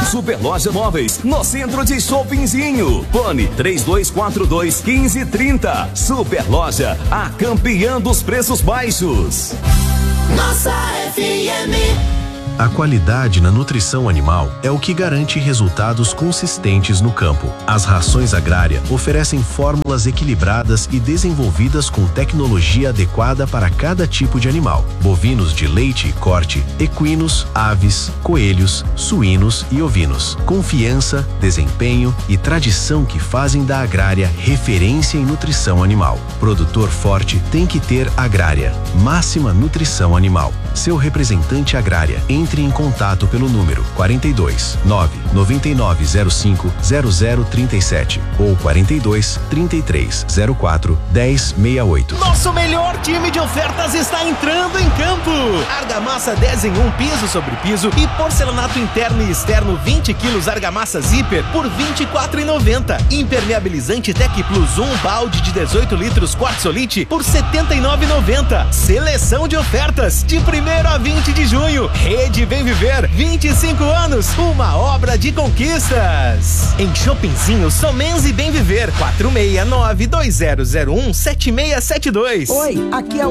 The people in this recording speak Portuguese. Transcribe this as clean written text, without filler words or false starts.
Superloja Móveis, no centro de Shoppingzinho. Fone 3242-1530. Superloja, a campeã dos preços baixos. Nossa FM. A qualidade na nutrição animal é o que garante resultados consistentes no campo. As rações Agrária oferecem fórmulas equilibradas e desenvolvidas com tecnologia adequada para cada tipo de animal. Bovinos de leite e corte, equinos, aves, coelhos, suínos e ovinos. Confiança, desempenho e tradição que fazem da Agrária referência em nutrição animal. Produtor forte tem que ter Agrária. Máxima nutrição animal. Seu representante Agrária. Entre em contato pelo número 42 99905 0037 ou 42 3304 1068. Nosso melhor time de ofertas está entrando em campo. Argamassa 10 em 1 piso sobre piso e porcelanato interno e externo 20 quilos argamassa zíper por R$ 24,90. Impermeabilizante Tec Plus 1 balde de 18 litros quartzolite por R$ 79,90. Seleção de ofertas de 1º a 20 de junho. Rede Vem Viver, 25 anos, uma obra de conquistas. Em Shoppingzinho, Somenzi Bem Viver, 469-2001-7672. Oi, aqui é